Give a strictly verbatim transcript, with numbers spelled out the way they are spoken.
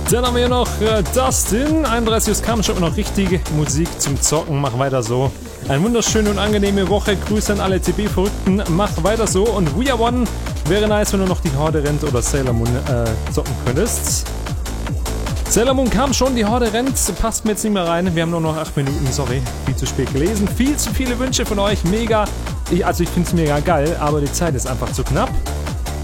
Dann haben wir noch äh, Dustin. einunddreißig Uhr kam schon noch richtige Musik zum Zocken. Mach weiter so. Eine wunderschöne und angenehme Woche. Grüße an alle T B-Verrückten. Mach weiter so. Und We Are One. Wäre nice, wenn du noch die Horde rennt oder Sailor Moon äh, zocken könntest. Sailor Moon kam schon, die Horde rennt. Passt mir jetzt nicht mehr rein. Wir haben nur noch acht Minuten. Sorry, viel zu spät gelesen. Viel zu viele Wünsche von euch. Mega. Ich, also ich finde es mega geil, aber die Zeit ist einfach zu knapp.